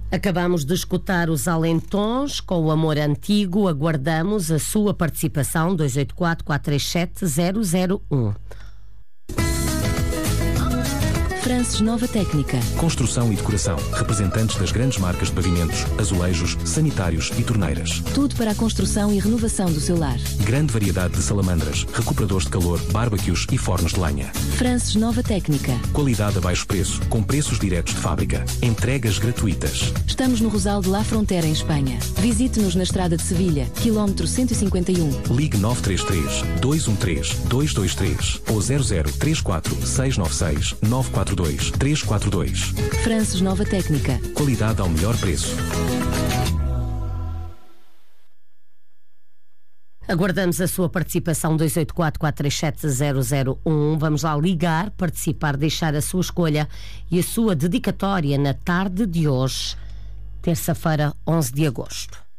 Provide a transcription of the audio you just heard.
Acabamos de escutar os Alentons com o Amor Antigo. Aguardamos a sua participação. 284-437-001. Frances Nova Técnica. Construção e decoração. Representantes das grandes marcas de pavimentos, azulejos, sanitários e torneiras. Tudo para a construção e renovação do seu lar. Grande variedade de salamandras, recuperadores de calor, barbecues e fornos de lenha. Frances Nova Técnica. Qualidade a baixo preço, com preços diretos de fábrica. Entregas gratuitas. Estamos no Rosal de La Frontera, em Espanha. Visite-nos na estrada de Sevilha, quilómetro 151. Ligue 933-213-223 ou 0034-696-942. 342. Frances Nova Técnica. Qualidade ao melhor preço. Aguardamos a sua participação. 284-437-001. Vamos lá ligar, participar, deixar a sua escolha e a sua dedicatória na tarde de hoje, terça-feira, 11 de agosto.